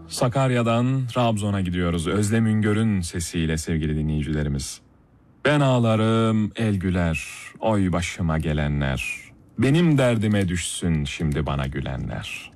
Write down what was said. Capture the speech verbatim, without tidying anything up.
Sakarya'dan Trabzon'a gidiyoruz. Özlem Üngör'ün sesiyle sevgili dinleyicilerimiz. Ben ağlarım el güler, oy başıma gelenler. Benim derdime düşsün şimdi bana gülenler.